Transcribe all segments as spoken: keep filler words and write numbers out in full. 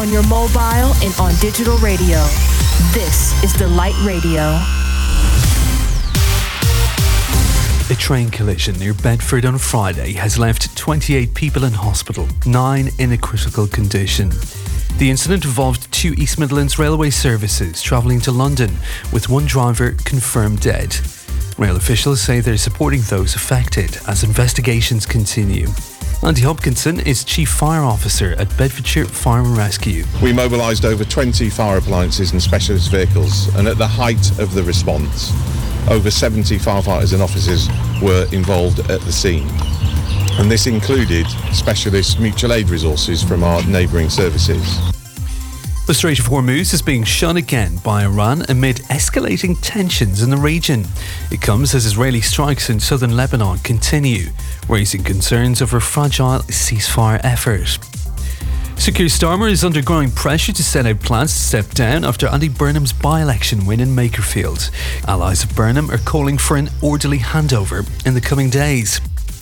on your mobile and on digital radio. This is Delight Radio. A train collision near Bedford on Friday has left twenty-eight people in hospital, nine in a critical condition. The incident involved two East Midlands Railway services travelling to London, with one driver confirmed dead. Rail officials say they're supporting those affected as investigations continue. Andy Hopkinson is Chief Fire Officer at Bedfordshire Fire and Rescue. We mobilised over twenty fire appliances and specialist vehicles, and at the height of the response, over seventy firefighters and officers were involved at the scene. And this included specialist mutual aid resources from our neighbouring services. The Strait of Hormuz is being shut again by Iran amid escalating tensions in the region. It comes as Israeli strikes in southern Lebanon continue, raising concerns over a fragile ceasefire effort. Sir Keir Starmer is under growing pressure to set out plans to step down after Andy Burnham's by-election win in Makerfield. Allies of Burnham are calling for an orderly handover in the coming days.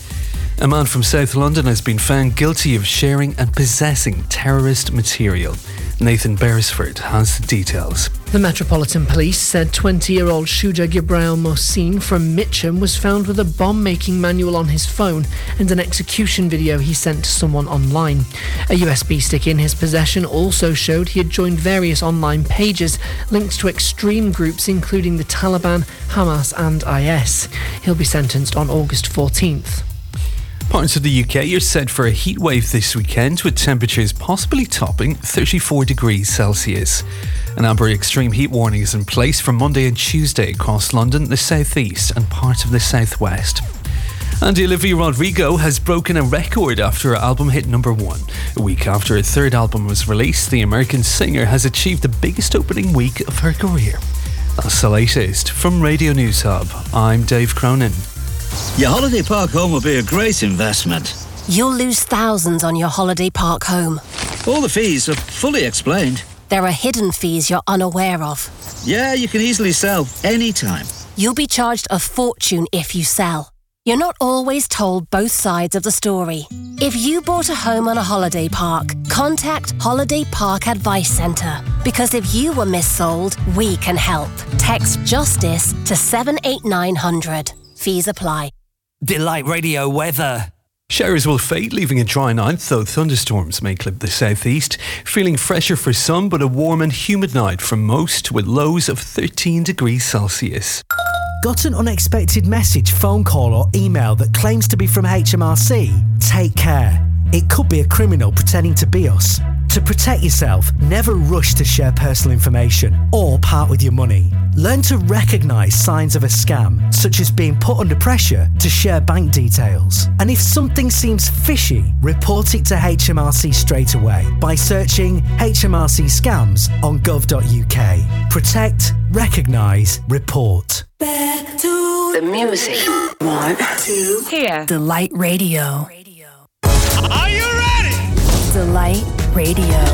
A man from South London has been found guilty of sharing and possessing terrorist material. Nathan Beresford has the details. The Metropolitan Police said twenty-year-old Shuja Gibrail Mohsin from Mitcham was found with a bomb-making manual on his phone and an execution video he sent to someone online. A U S B stick in his possession also showed he had joined various online pages linked to extreme groups including the Taliban, Hamas and I S. He'll be sentenced on August fourteenth. Parts of the U K are set for a heat wave this weekend, with temperatures possibly topping thirty-four degrees Celsius. An amber extreme heat warning is in place for Monday and Tuesday across London, the southeast and part of the southwest. And Olivia Rodrigo has broken a record after her album hit number one. A week after her third album was released, the American singer has achieved the biggest opening week of her career. That's the latest from Radio News Hub. I'm Dave Cronin. Your holiday park home will be a great investment. You'll lose thousands on your holiday park home. All the fees are fully explained. There are hidden fees you're unaware of. Yeah, you can easily sell anytime. You'll be charged a fortune if you sell. You're not always told both sides of the story. If you bought a home on a holiday park, contact Holiday Park Advice Centre. Because if you were missold, we can help. Text JUSTICE to seven eight nine hundred. Fees apply. Delight Radio weather. Showers will fade, leaving a dry night, though thunderstorms may clip the southeast. Feeling fresher for some, but a warm and humid night for most, with lows of thirteen degrees Celsius. Got an unexpected message, phone call or email that claims to be from H M R C? Take care. It could be a criminal pretending to be us. To protect yourself, never rush to share personal information or part with your money. Learn to recognise signs of a scam, such as being put under pressure to share bank details. And if something seems fishy, report it to H M R C straight away by searching H M R C scams on gov dot U K. Protect, recognise, report. Back to the music. One, two, here. Delight Radio. Are you ready? Delight Radio.